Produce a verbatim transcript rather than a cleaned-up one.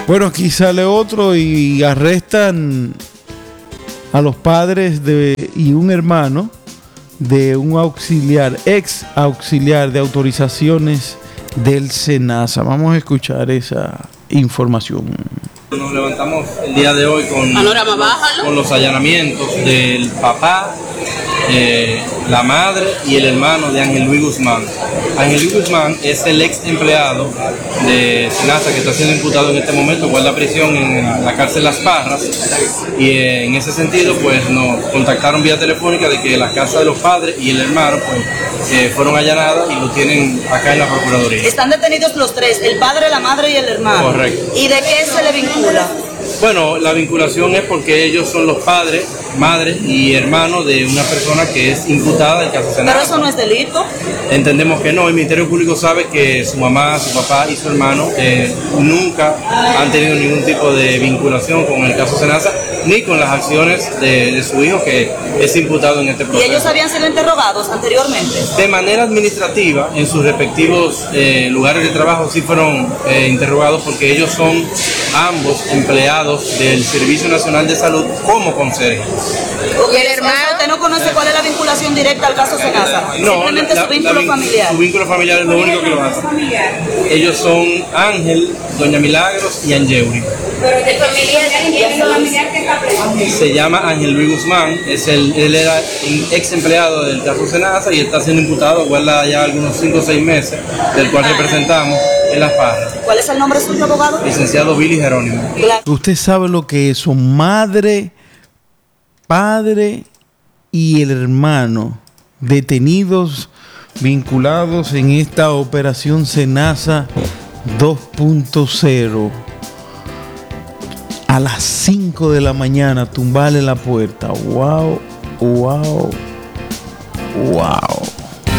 Bueno, aquí sale otro y arrestan a los padres de, y un hermano de un auxiliar, ex auxiliar de autorizaciones del SENASA. Vamos a escuchar esa información. Nos levantamos el día de hoy con, con los allanamientos del papá, eh, la madre y el hermano de Ángel Luis Guzmán. Ángel Luis Guzmán es el ex empleado de SENASA que está siendo imputado en este momento, guarda prisión en la cárcel Las Parras, y eh, en ese sentido pues nos contactaron vía telefónica de que la casa de los padres y el hermano pues eh, fueron allanadas y lo tienen acá en la Procuraduría. Están detenidos los tres, el padre, la madre y el hermano. Correcto. ¿Y de qué se le vincula? Bueno, la vinculación es porque ellos son los padres, madre y hermanos de una persona que es imputada del caso SENASA. ¿Pero eso no es delito? Entendemos que no. El Ministerio Público sabe que su mamá, su papá y su hermano eh, nunca han tenido ningún tipo de vinculación con el caso SENASA ni con las acciones de, de su hijo, que es imputado en este proceso. ¿Y ellos habían sido interrogados anteriormente? De manera administrativa, en sus respectivos eh, lugares de trabajo sí fueron eh, interrogados, porque ellos son ambos empleados del Servicio Nacional de Salud como conserjes. ¿Y el hermano? ¿Usted no conoce cuál es la vinculación directa al caso SENASA? No, simplemente la, su vínculo la, familiar. Su vínculo familiar es lo único que lo hace. Ellos son Ángel, Doña Milagros y Angeuri. ¿Pero de familiar que está preso? Se llama Ángel Luis Guzmán, es el, él era ex empleado del caso SENASA y está siendo imputado, guarda ya algunos cinco o seis meses, del cual representamos en Las Parras. ¿Cuál es el nombre suyo, abogado? Licenciado Billy Jerónimo. Usted sabe lo que es, son madre, padre y el hermano detenidos, vinculados en esta operación SENASA dos punto cero. A las cinco de la mañana tumbarle la puerta. Wow, wow, wow.